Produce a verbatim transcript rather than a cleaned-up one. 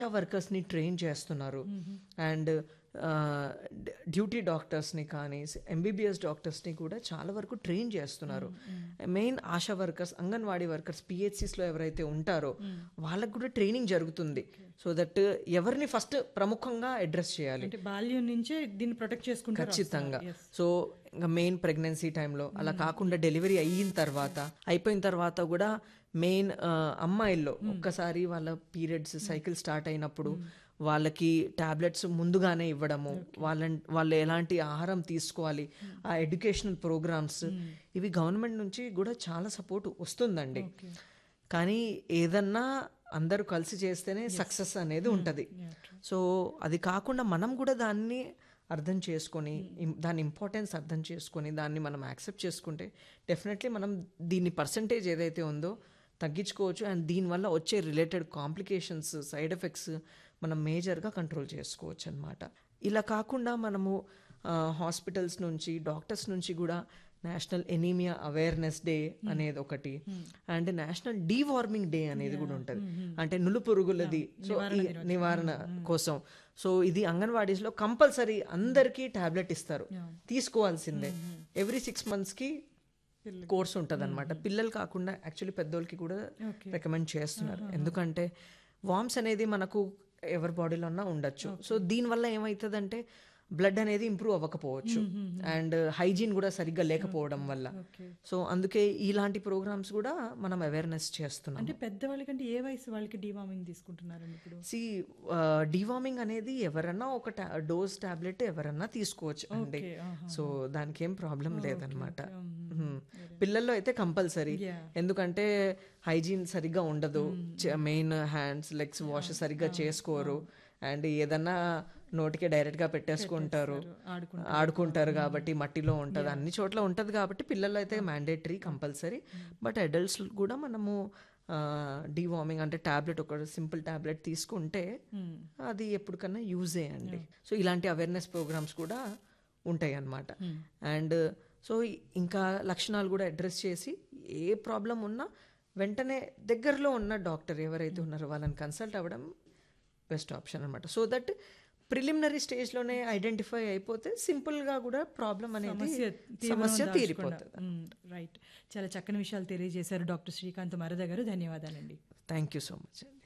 వర్కర్స్ని train చేస్తున్నారు. And duty డాక్టర్స్ని కానీ ఎంబీబీఎస్ డాక్టర్స్ని కూడా చాలా వరకు ట్రైన్ చేస్తున్నారు. Main ASHA workers, anganwadi workers, పిహెచ్సిస్లో ఎవరైతే ఉంటారో వాళ్ళకు కూడా ట్రైనింగ్ జరుగుతుంది. సో దట్ ఎవరిని ఫస్ట్ ప్రముఖంగా అడ్రస్ చేయాలి, బాల్యం నుంచే దీన్ని ప్రొటెక్ట్ చేసుకుంటారు ఖచ్చితంగా. సో ఇంకా మెయిన్ ప్రెగ్నెన్సీ టైంలో, అలా కాకుండా డెలివరీ అయిన తర్వాత, అయిపోయిన తర్వాత కూడా మెయిన్ అమ్మాయిల్లో ఒక్కసారి వాళ్ళ పీరియడ్స్ సైకిల్ స్టార్ట్ అయినప్పుడు వాళ్ళకి టాబ్లెట్స్ ముందుగానే ఇవ్వడము, వాళ్ళ వాళ్ళు ఎలాంటి ఆహారం తీసుకోవాలి, ఆ ఎడ్యుకేషనల్ ప్రోగ్రామ్స్, ఇవి గవర్నమెంట్ నుంచి కూడా చాలా సపోర్ట్ వస్తుందండి. కానీ ఏదన్నా అందరూ కలిసి చేస్తేనే సక్సెస్ అనేది ఉంటుంది. సో అది కాకుండా మనం కూడా దాన్ని అర్థం చేసుకొని, దాని ఇంపార్టెన్స్ అర్థం చేసుకొని దాన్ని మనం యాక్సెప్ట్ చేసుకుంటే డెఫినెట్లీ మనం దీని పర్సంటేజ్ ఏదైతే ఉందో తగ్గించుకోవచ్చు. అండ్ దీనివల్ల వచ్చే రిలేటెడ్ కాంప్లికేషన్స్, సైడ్ ఎఫెక్ట్స్ మనం మేజర్గా కంట్రోల్ చేసుకోవచ్చు అనమాట. ఇలా కాకుండా మనము హాస్పిటల్స్ నుంచి, డాక్టర్స్ నుంచి కూడా నేషనల్ ఎనీమియా అవేర్నెస్ డే అనేది ఒకటి, అండ్ నేషనల్ డీవార్మింగ్ డే అనేది కూడా ఉంటుంది. అంటే నులు పురుగులది సో ఈ నివారణ కోసం. సో ఇది అంగన్వాడీస్లో కంపల్సరీ అందరికీ టాబ్లెట్ ఇస్తారు, తీసుకోవాల్సిందే. ఎవ్రీ సిక్స్ మంత్స్కి కోర్స్ ఉంటుంది అనమాట. పిల్లలు కాకుండా యాక్చువల్లీ పెద్దోళ్ళకి కూడా రికమెండ్ చేస్తున్నారు. ఎందుకంటే వామ్స్ అనేది మనకు ఎవరి బాడీలో ఉన్నా ఉండొచ్చు. సో దీనివల్ల ఏమవుతుందంటే బ్లడ్ అనేది ఇంప్రూవ్ అవ్వకపోవచ్చు, అండ్ హైజీన్ కూడా సరిగ్గా లేకపోవడం వల్ల. సో అందుకే ఇలాంటి ప్రోగ్రామ్స్ కూడా మనం అవేర్నెస్ చేస్తున్నాం. అంటే పెద్దవాళ్ళ కంటే ఏ వయసు వాళ్ళకి డీవార్మింగ్ తీసుకుంటున్నారండి ఇప్పుడు? సి డీవార్మింగ్ అనేది ఎవరన్నా ఒక డోస్ టాబ్లెట్ ఎవరన్నా తీసుకోవచ్చు అండి. సో దానికి ఏం ప్రాబ్లం లేదనమాట. పిల్లల్లో అయితే కంపల్సరీ, ఎందుకంటే హైజీన్ సరిగ్గా ఉండదు, మెయిన్ హ్యాండ్స్ లెగ్స్ వాష్ సరిగ్గా చేసుకోరు, అండ్ ఏదన్నా నోటికే డైరెక్ట్గా పెట్టేసుకుంటారు, ఆడుకుంటారు కాబట్టి మట్టిలో ఉంటుంది, అన్ని చోట్ల ఉంటుంది కాబట్టి పిల్లలు అయితే మ్యాండేటరీ కంపల్సరీ. బట్ అడల్ట్స్ కూడా మనము డీవార్మింగ్ అంటే టాబ్లెట్, ఒక సింపుల్ టాబ్లెట్ తీసుకుంటే అది ఎప్పటికన్నా యూజ్ చేయండి. సో ఇలాంటి అవేర్నెస్ ప్రోగ్రామ్స్ కూడా ఉంటాయి అన్నమాట. అండ్ సో ఇంకా లక్షణాలు కూడా అడ్రస్ చేసి ఏ ప్రాబ్లం ఉన్నా వెంటనే దగ్గరలో ఉన్న డాక్టర్ ఎవరైతే ఉన్నారో వాళ్ళని కన్సల్ట్ అవ్వడం బెస్ట్ ఆప్షన్ అనమాట. సో దట్ ప్రిలిమినరీ స్టేజ్లోనే ఐడెంటిఫై అయిపోతే సింపుల్గా కూడా ప్రాబ్లం అనేది సమస్య తీరిపోతుంది. రైట్, చాలా చక్కని విషయాలు తెలియజేశారు డాక్టర్ శ్రీకాంత్ మరద గారు. ధన్యవాదాలండి. Thank you so much.